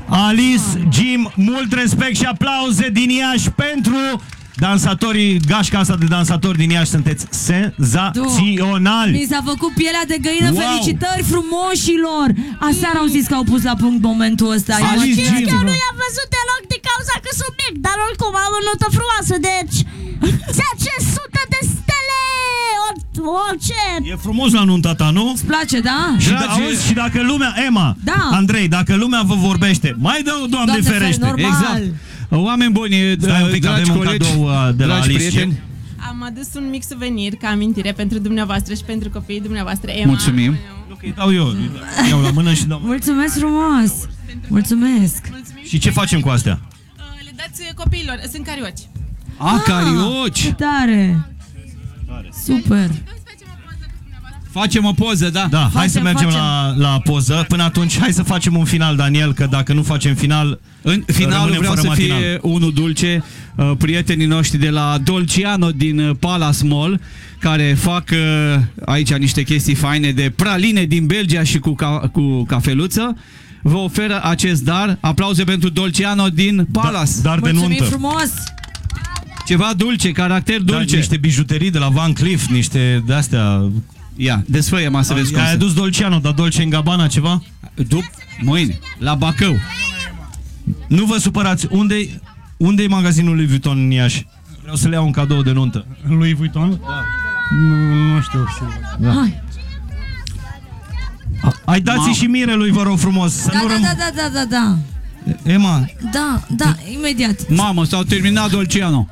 Alice, Jim, mult respect și aplauze din Iași pentru dansatorii, gașca asta de dansatori din Iași. Sunteți senzaționali. Mi s-a făcut pielea de găină, wow. Felicitări frumoșilor. Aseară au zis că au pus la punct momentul ăsta. Alice, Jim. Eu nu i-am văzut deloc din cauza că sunt mic, dar oricum am o notă frumoasă, deci 10 de stele, orice. E frumos la nunta ta, nu? Îți place, da? Și, auzi, și dacă lumea, Emma, Da. Andrei, dacă lumea vă vorbește, mai dă-o, Doamne ferește. normal. Exact. Oameni buni, Stai un pic, dragi avem un colegi, cadou de la dragi Alice. prieteni. Am adus un mic suvenir ca amintire pentru dumneavoastră și pentru copiii dumneavoastră. Emma. Mulțumim. Ok, dau eu. Iau la mână și dau. Mulțumesc frumos. Mulțumesc. Și ce facem cu astea? Le dați copiilor, sunt carioci. Carioci. Ce tare. Super. Facem o poză, da. Da, hai să mergem facem. la poză. Până atunci, hai să facem un final, Daniel, că dacă nu facem final, În finalul rămânem vreau fără să fie matinal. unul dulce. Prietenii noștri de la Dolciano din Palace Mall, care fac aici niște chestii faine de praline din Belgia și cu cafeluță, vă oferă acest dar. Aplauze pentru Dolciano din Palace. dar de Mulțumim nuntă. frumos. Ceva dulce, caracter Da, dulce. niște bijuterii de la Van Cleef, niște de-astea. Ia, desfăie-mă să vezi cum Ai se... adus Dolciano, dar Dolce în Gabbana ceva? Mâine, la Bacău. Nu vă supărați, unde-i magazinul Louis Vuitton în Iași? Vreau să le iau un cadou de nuntă. Louis Vuitton? Da. Nu știu. Hai. Hai dați și mirelui, vă rog frumos. Să Da, nu da. Emma, Da, imediat. Mamă, s-au terminat Dolciano.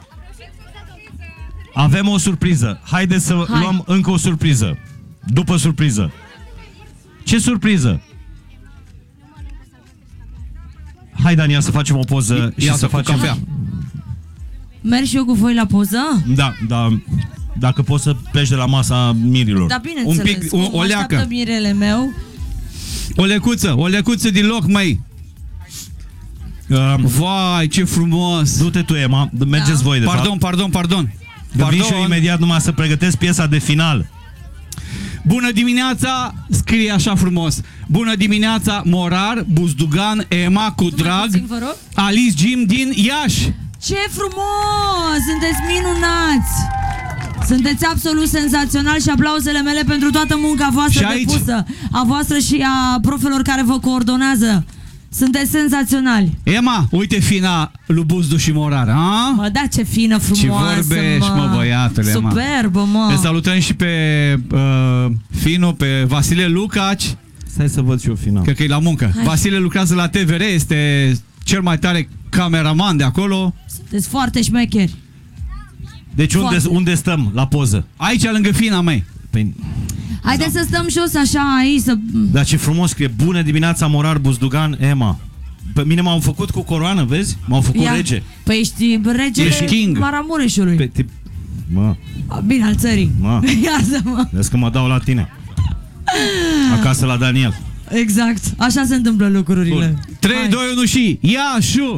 avem o surpriză. Haideți să luăm încă o surpriză. După surpriză. Ce surpriză? Hai, Daniel, să facem o poză și să facem cafea. Merg și eu cu voi la poză? Da, dacă poți să pleci de la masa mirilor. Da, bineînțeles. Un pic, o leacă. Așteaptă mirele meu. O lecuță din loc, măi. Vai, ce frumos. Du-te tu, Emma, mergeți voi de fapt. Pardon. Că vin și eu imediat numai să pregătesc piesa de final. Bună dimineața, scrie așa frumos. Bună dimineața, Morar, Buzdugan, Emma, cu drag, puțin, vă rog. Alice, Jim din Iași. Ce frumos! Sunteți minunați! Sunteți absolut senzaționali și aplauzele mele pentru toată munca voastră depusă, a voastră și a profelor care vă coordonează. Sunteți senzaționali. Emma, uite fina lui Buzdu și Morar, a? Mă, da, ce fină, frumoasă, Ce vorbești, mă, băiatule, mă. Superbă, mă. Le salutăm și pe Finu, pe Vasile Lucaci. Stai să văd și eu final. Cred că e la muncă. Hai. Vasile lucrează la TVR, este cel mai tare cameraman de acolo. Sunteți foarte șmecheri. Deci unde stăm la poză? Aici, lângă Fina, măi. Păi, Haideți să stăm jos așa aici să... dar ce frumos scrie. Bună dimineața, Morar, Buzdugan, Emma. Pe mine m-au făcut cu coroană, vezi? M-au făcut rege. Păi ești regele Ești king. Maramureșului. Mă, Bine, al țării. Mă. Iartă-mă. vezi că mă dau la tine. Acasă la Daniel. Exact. Așa se întâmplă lucrurile. 3, 2, 1 și Iașu!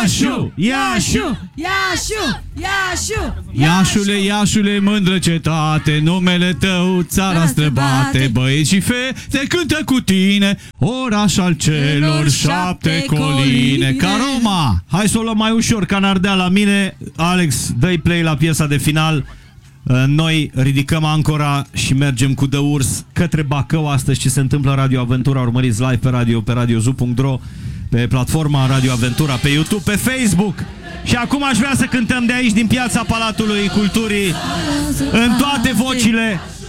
Iașule, mândră cetate, numele tău țara străbate, băieți și fete cântă cu tine, oraș al celor 7 coline. Ca Roma! Hai să o luăm mai ușor, ca Nardea la mine. Alex, dă-i play la piesa de final. Noi ridicăm ancora și mergem cu The Urs către Bacău astăzi. Ce se întâmplă în Radio Aventura, urmăriți live pe radiozu.ro, pe platforma Radio Aventura, pe YouTube, pe Facebook. Și acum aș vrea să cântăm de aici, din Piața Palatului Culturii, în toate vocile,